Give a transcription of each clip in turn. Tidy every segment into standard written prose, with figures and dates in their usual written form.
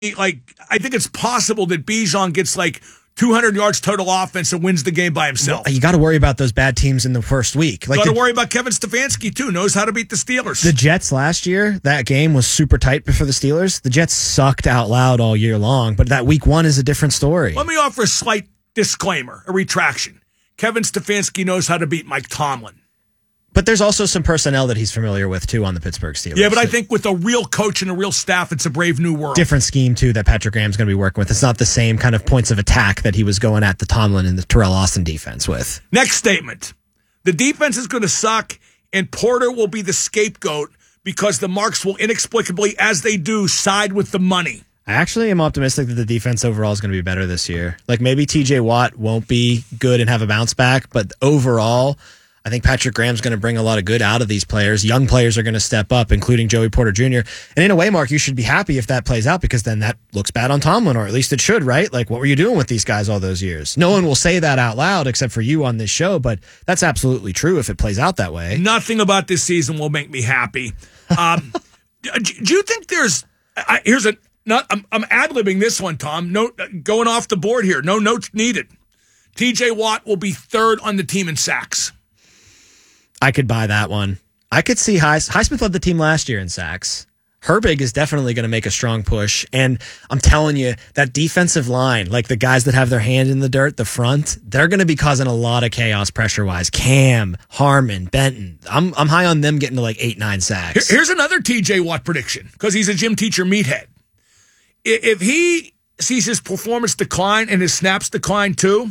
I think it's possible that Bijan gets like 200 yards total offense and wins the game by himself. Well, you got to worry about those bad teams in the first week. Got to worry about Kevin Stefanski, too. Knows how to beat the Steelers. The Jets last year, that game was super tight for the Steelers. The Jets sucked out loud all year long, but that week one is a different story. Let me offer a slight disclaimer, a retraction. Kevin Stefanski knows how to beat Mike Tomlin. But there's also some personnel that he's familiar with, too, on the Pittsburgh Steelers. Yeah, but I think with a real coach and a real staff, it's a brave new world. Different scheme, too, that Patrick Graham's going to be working with. It's not the same kind of points of attack that he was going at the Tomlin and the Terrell Austin defense with. Next statement. The defense is going to suck, and Porter will be the scapegoat because the Marks will inexplicably, as they do, side with the money. I actually am optimistic that the defense overall is going to be better this year. Like, maybe TJ Watt won't be good and have a bounce back, but overall, I think Patrick Graham's going to bring a lot of good out of these players. Young players are going to step up, including Joey Porter Jr. And in a way, Mark, you should be happy if that plays out because then that looks bad on Tomlin, or at least it should, right? Like, what were you doing with these guys all those years? No one will say that out loud except for you on this show, but that's absolutely true if it plays out that way. Nothing about this season will make me happy. Do you think there's here's a not I'm ad-libbing this one, Tom. No, going off the board here. No notes needed. TJ Watt will be third on the team in sacks. I could buy that one. I could see Highsmith led the team last year in sacks. Herbig is definitely going to make a strong push. And I'm telling you, that defensive line, like the guys that have their hand in the dirt, the front, they're going to be causing a lot of chaos pressure-wise. Cam, Harmon, Benton. I'm high on them getting to like 8-9 sacks. Here's another TJ Watt prediction, because he's a gym teacher meathead. If he sees his performance decline and his snaps decline too,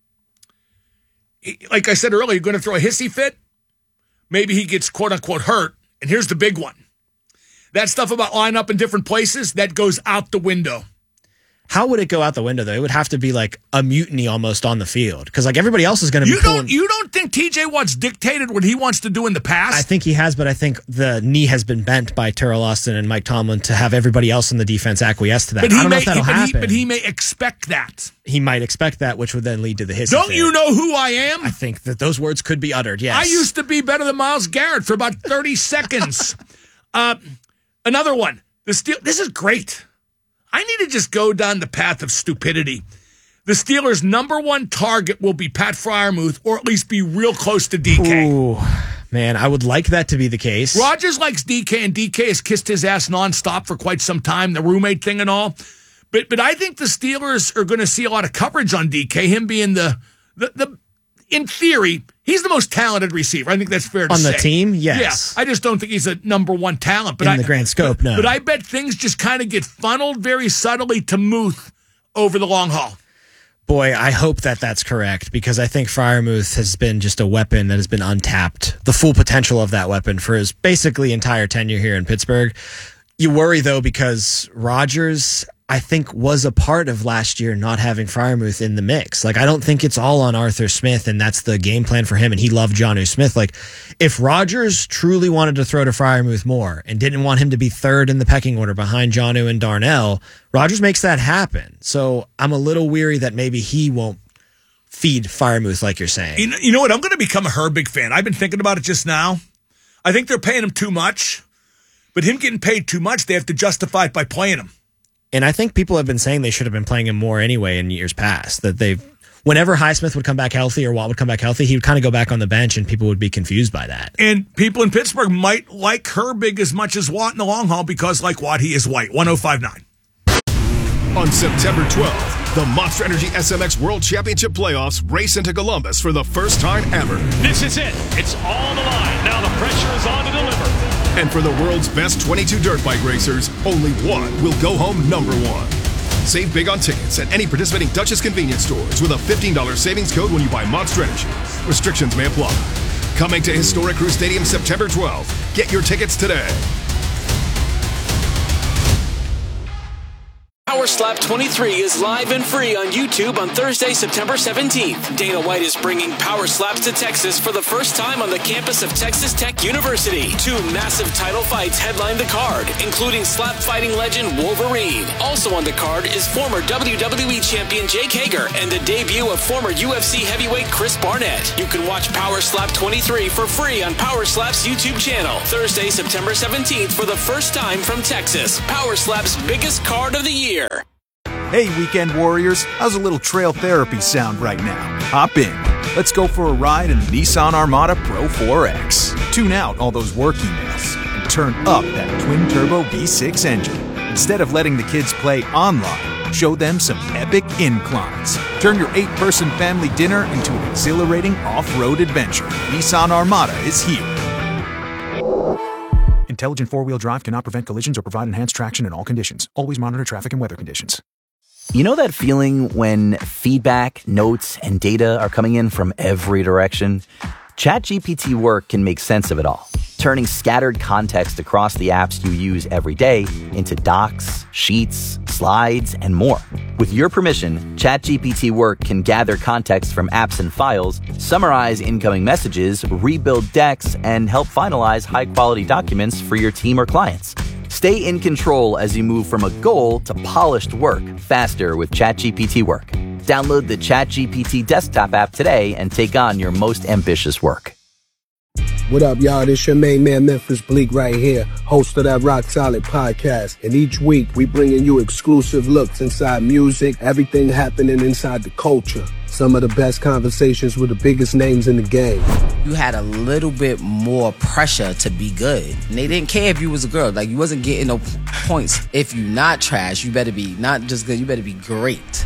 like I said earlier, you're going to throw a hissy fit. Maybe he gets quote-unquote hurt. And here's the big one. That stuff about line up in different places, that goes out the window. How would it go out the window, though? It would have to be like a mutiny almost on the field. Because like everybody else is going to be pulling. You don't think TJ Watt's dictated what he wants to do in the past? I think he has, but I think the knee has been bent by Terrell Austin and Mike Tomlin to have everybody else in the defense acquiesce to that. I don't know if that'll happen. But he may expect that. He might expect that, which would then lead to the hissy Don't fit. you know who I am? I think that those words could be uttered, yes. I used to be better than Myles Garrett for about 30 seconds. Another one. This is great. I need to just go down the path of stupidity. The Steelers' number one target will be Pat Freiermuth, or at least be real close to DK. Ooh, man, I would like that to be the case. Rodgers likes DK, and DK has kissed his ass nonstop for quite some time, the roommate thing and all. But I think the Steelers are going to see a lot of coverage on DK, him being the in theory, he's the most talented receiver. I think that's fair to say. On the team, yes. Yeah, I just don't think he's a number one talent. But in the grand scope, no. But I bet things just kind of get funneled very subtly to Muth over the long haul. Boy, I hope that that's correct, because I think Freiermuth has been just a weapon that has been untapped. The full potential of that weapon for his basically entire tenure here in Pittsburgh. You worry, though, because Rodgers, I think, was a part of last year not having Freiermuth in the mix. Like, I don't think it's all on Arthur Smith, and that's the game plan for him, and he loved Jonnu Smith. Like, if Rodgers truly wanted to throw to Freiermuth more and didn't want him to be third in the pecking order behind Jonnu and Darnell, Rodgers makes that happen. So I'm a little weary that maybe he won't feed Freiermuth like you're saying. You know what? I'm going to become a Herbig fan. I've been thinking about it just now. I think they're paying him too much, but him getting paid too much, they have to justify it by playing him. And I think people have been saying they should have been playing him more anyway in years past. That whenever Highsmith would come back healthy or Watt would come back healthy, he would kind of go back on the bench, and people would be confused by that. And people in Pittsburgh might like Herbig as much as Watt in the long haul because, like Watt, he is white. 105.9. On September 12th, the Monster Energy SMX World Championship Playoffs race into Columbus for the first time ever. This is it. It's all on the line. Now the pressure is on to deliver. And for the world's best 22 dirt bike racers, only one will go home number one. Save big on tickets at any participating Duchess convenience stores with a $15 savings code when you buy Monster Energy. Restrictions may apply. Coming to Historic Crew Stadium September 12th. Get your tickets today. Power Slap 23 is live and free on YouTube on Thursday, September 17th. Dana White is bringing Power Slaps to Texas for the first time on the campus of Texas Tech University. 2 massive title fights headline the card, including slap fighting legend Wolverine. Also on the card is former WWE champion Jake Hager and the debut of former UFC heavyweight Chris Barnett. You can watch Power Slap 23 for free on Power Slap's YouTube channel. Thursday, September 17th for the first time from Texas. Power Slap's biggest card of the year. year. Hey, weekend warriors, how's a little trail therapy sound right now? Hop in. Let's go for a ride in the Nissan Armada Pro 4X. Tune out all those work emails and turn up that twin-turbo V6 engine. Instead of letting the kids play online, show them some epic inclines. Turn your 8-person family dinner into an exhilarating off-road adventure. Nissan Armada is here. Intelligent four-wheel drive cannot prevent collisions or provide enhanced traction in all conditions. Always monitor traffic and weather conditions. You know that feeling when feedback, notes, and data are coming in from every direction? ChatGPT Work can make sense of it all, turning scattered context across the apps you use every day into docs, sheets, slides, and more. With your permission, ChatGPT Work can gather context from apps and files, summarize incoming messages, rebuild decks, and help finalize high-quality documents for your team or clients. Stay in control as you move from a goal to polished work faster with ChatGPT Work. Download the ChatGPT desktop app today and take on your most ambitious work. What up, y'all? This your main man, Memphis Bleak, right here, host of that Rock Solid podcast. And each week, we bringing you exclusive looks inside music, everything happening inside the culture. Some of the best conversations with the biggest names in the game. You had a little bit more pressure to be good. And they didn't care if you was a girl. Like, you wasn't getting no points. If you not trash, you better be not just good, you better be great.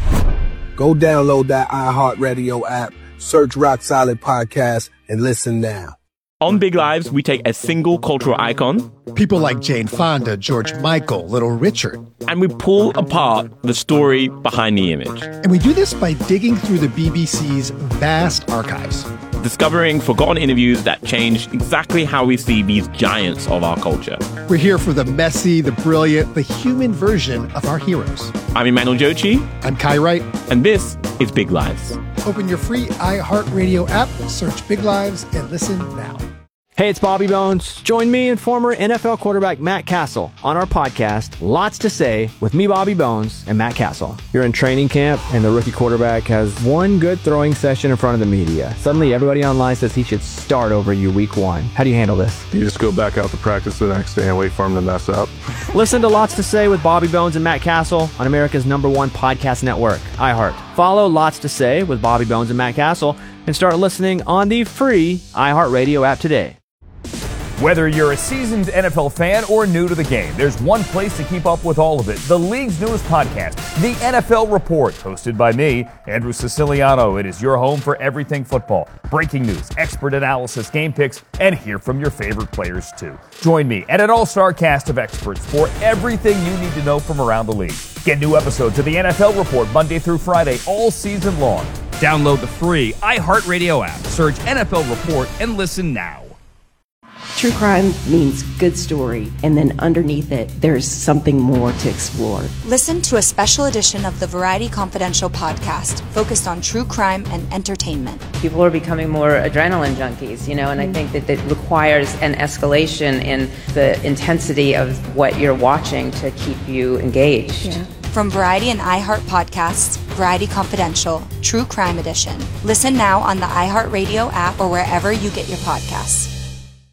Go download that iHeartRadio app, search Rock Solid Podcast, and listen now. On Big Lives, we take a single cultural icon, people like Jane Fonda, George Michael, Little Richard, and we pull apart the story behind the image. And we do this by digging through the BBC's vast archives, discovering forgotten interviews that changed exactly how we see these giants of our culture. We're here for the messy, the brilliant, the human version of our heroes. I'm Emmanuel Jochi. I'm Kai Wright. And this is Big Lives. Open your free iHeartRadio app, search Big Lives, and listen now. Hey, it's Bobby Bones. Join me and former NFL quarterback Matt Castle on our podcast, Lots to Say, with me, Bobby Bones, and Matt Castle. You're in training camp, and the rookie quarterback has one good throwing session in front of the media. Suddenly, everybody online says he should start over you week one. How do you handle this? You just go back out to practice the next day and wait for him to mess up. Listen to Lots to Say with Bobby Bones and Matt Castle on America's #1 podcast network, iHeart. Follow Lots to Say with Bobby Bones and Matt Castle and start listening on the free iHeartRadio app today. Whether you're a seasoned NFL fan or new to the game, there's one place to keep up with all of it. The league's newest podcast, The NFL Report, hosted by me, Andrew Siciliano. It is your home for everything football. Breaking news, expert analysis, game picks, and hear from your favorite players too. Join me and an all-star cast of experts for everything you need to know from around the league. Get new episodes of The NFL Report Monday through Friday all season long. Download the free iHeartRadio app. Search NFL Report and listen now. True crime means good story, and then underneath it, there's something more to explore. Listen to a special edition of the Variety Confidential podcast focused on true crime and entertainment. People are becoming more adrenaline junkies, and I think that requires an escalation in the intensity of what you're watching to keep you engaged. Yeah. From Variety and iHeart Podcasts, Variety Confidential, True Crime Edition. Listen now on the iHeartRadio app or wherever you get your podcasts.